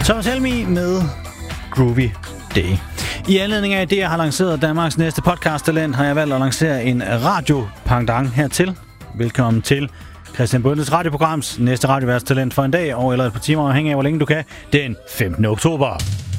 Thomas Helmig med Groovy Day. I anledning af, at jeg har lanceret Danmarks næste podcast-talent, har jeg valgt at lancere en radio-pendant hertil. Velkommen til Christian Bundes radioprograms næste radioværtstalent for en dag, eller et par timer, afhængig af, hvor længe du kan, den 15. oktober.